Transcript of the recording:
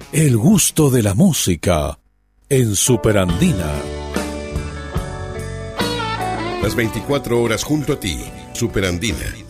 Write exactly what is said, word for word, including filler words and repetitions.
el gusto de la música en Superandina. Las veinticuatro horas junto a ti, Superandina.